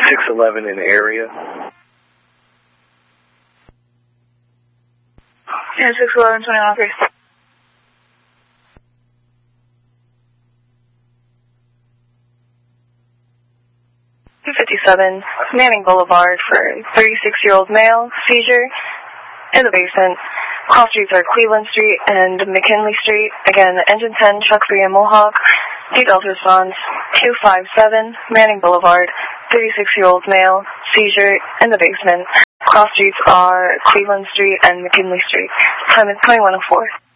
611 in the area. Yeah, 611, 21 Chris. 257 Manning Boulevard for 36-year-old male, seizure, in the basement. Cross streets are Cleveland Street and McKinley Street. Again, engine 10, truck 3 and Mohawk. Details response, 257 Manning Boulevard, 36-year-old male, seizure, in the basement. Cross streets are Cleveland Street and McKinley Street. Time is 21:04.